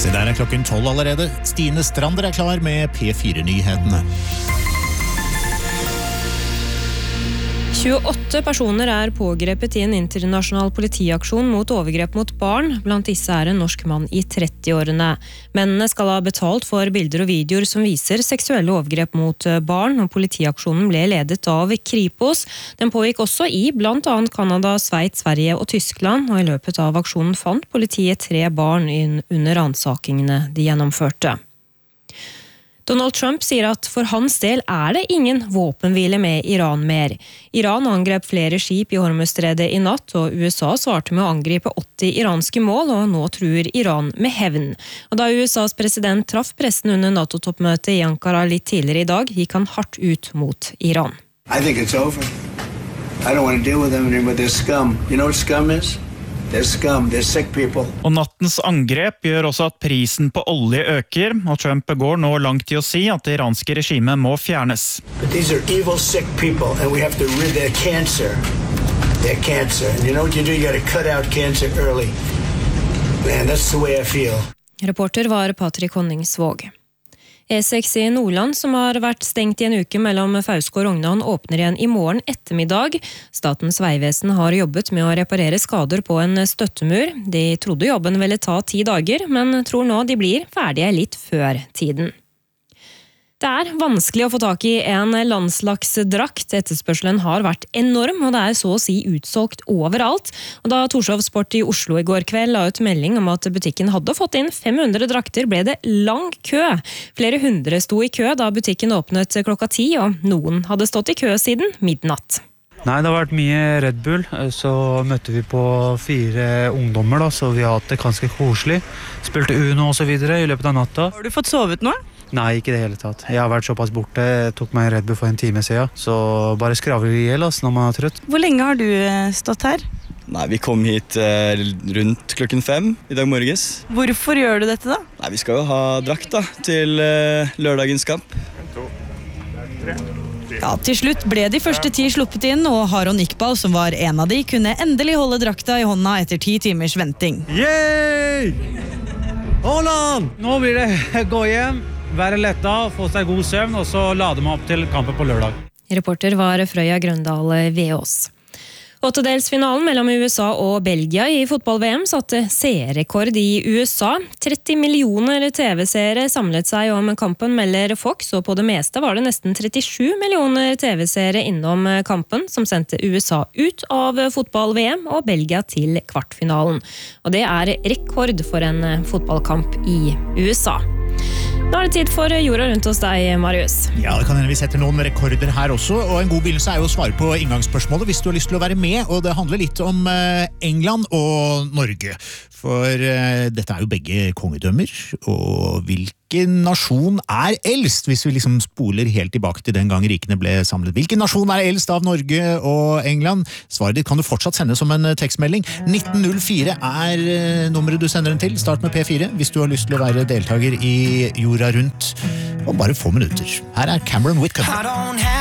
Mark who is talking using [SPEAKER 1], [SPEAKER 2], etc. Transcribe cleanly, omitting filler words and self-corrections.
[SPEAKER 1] Se der klokken 12 allerede. Stine Strander klar med P4-nyhetene.
[SPEAKER 2] 28 personer pågrepet I en internasjonal politiaksjon mot overgrep mot barn. Blant disse en norsk mann I 30-årene. Mennene skal ha betalt for bilder og videoer som viser seksuelle overgrep mot barn, og politiaksjonen ble ledet av Kripos. Den pågikk også I blant annet Kanada, Sveits, Sverige og Tyskland, og I løpet av aksjonen fant politiet 3 barn under ransakingene de gjennomførte. Donald Trump sier at for hans del det ingen våpenhvile med Iran mer. Iran angrep flere skip I Hormuzstredet I natt, og USA svarte med å angripe 80 iranske mål, og nå truer Iran med hevn. Og da USAs president traff pressen under NATO-toppmøtet I Ankara litt tidligere I dag, gikk han hardt ut mot Iran.
[SPEAKER 3] I think it's over. I don't want to deal with them anymore. They're scum. You know what scum is? They're scum, they're sick people.
[SPEAKER 4] Og nattens angrep gjør også at prisen på olje øker, og Trump går nå langt I å si at det iranske regimet må fjernes.
[SPEAKER 3] But these are evil, sick people, and we have to rid their cancer. They're cancer. And you know what you do? You got to cut out cancer early. Man, that's the way I feel.
[SPEAKER 2] Reporter var Patrick Honningsvåg. E6 I Nordland, som har vært stengt I en uke mellom Fauske og Rognan, åpner igjen I morgen ettermiddag. Statens vegvesen har jobbet med å reparere skader på en støttemur. De trodde jobben ville ta 10 dager, men tror nå de blir ferdige litt før tiden. Det vanskelig å få tak I en landslagsdrakt. Etterspørselen har vært enorm, og det så å si utsolgt overalt. Og da Torshov Sport I Oslo I går kveld la ut melding om at butikken hadde fått inn 500 drakter, ble det lang kø. Flere hundre sto I kø da butikken åpnet klokka 10, og noen hadde stått I kø siden midnatt.
[SPEAKER 5] Nei, det har vært mye Red Bull, så møtte vi på 4 ungdommer da, så vi har hatt det ganske koselig. Spilte Uno og så videre I løpet av natta.
[SPEAKER 6] Har du fått sovet nå?
[SPEAKER 5] Nei, ikke det hele tatt. Jeg har vært såpass borte, tok meg en Red Bull for en time siden, så bare skravler I hjel når man trøtt.
[SPEAKER 6] Hvor lenge har du stått her?
[SPEAKER 7] Nei, vi kom hit rundt klokken 5 I dag morges.
[SPEAKER 6] Hvorfor gjør du dette da?
[SPEAKER 7] Nei, vi skal jo ha drakt da, til lørdagens kamp.
[SPEAKER 8] 1, 2, 3.
[SPEAKER 6] Ja, til slutt ble de første 10 sluppet inn, og Haron Iqbal, som var en av de, kunne endelig holde drakta I hånda etter 10 timers venting.
[SPEAKER 5] Yay! Holland! Nå blir det gå hjem, være letta, få seg god søvn, og så lade meg opp til kampen på lørdag.
[SPEAKER 2] Reporter var Frøya Grøndal Veås. Åttedelsfinalen mellom USA og Belgia I fotball-VM satte seerrekord I USA. 30 millioner TV-seere samlet seg om kampen, melder Fox, og på det meste var det nesten 37 millioner TV-seere innom kampen, som sendte USA ut av fotball-VM og Belgia til kvartfinalen. Og det rekord for en fotballkamp I USA. Nå det tid for jorda rundt hos deg, Marius.
[SPEAKER 1] Ja, det kan hende vi setter noen rekorder her også, og en god begynnelse jo å svare på inngangsspørsmålet hvis du har lyst til å være med, og det handler litt om England og Norge. For dette jo begge kongedømmer, og hvilken nasjon eldst, hvis vi liksom spoler helt tilbake til den gang rikene ble samlet? Hvilken nasjon eldst av Norge og England? Svaret ditt kan du fortsatt sende som en tekstmelding. 1904 nummeret du sender den til. Start med P4 hvis du har lyst til å være deltager I jorda rundt om bare få minutter. Her Cameron Whitcomb.